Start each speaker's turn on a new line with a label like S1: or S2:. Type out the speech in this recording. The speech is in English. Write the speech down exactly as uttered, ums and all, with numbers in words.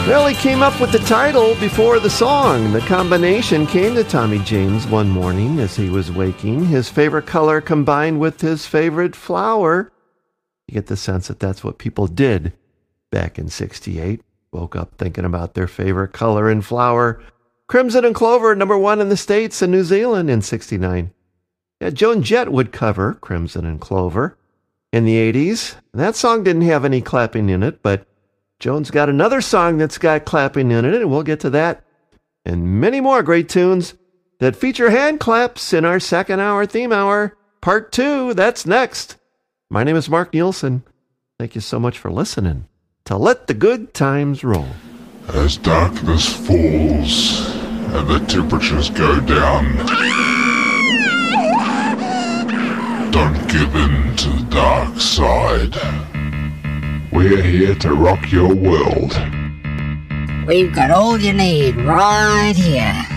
S1: Well, he came up with the title before the song. The combination came to Tommy James one morning as he was waking. His favorite color combined with his favorite flower. You get the sense that that's what people did back in sixty-eight. Woke up thinking about their favorite color and flower. Crimson and Clover, number one in the States and New Zealand in sixty-nine. Yeah, Joan Jett would cover Crimson and Clover in the eighties. That song didn't have any clapping in it, but Joan's got another song that's got clapping in it, and we'll get to that and many more great tunes that feature hand claps in our second hour theme hour. Part two, that's next. My name is Mark Nielsen. Thank you so much for listening to Let the Good Times Roll.
S2: As darkness falls and the temperatures go down, don't give in to the dark side. We're here to rock your world.
S3: We've got all you need right here.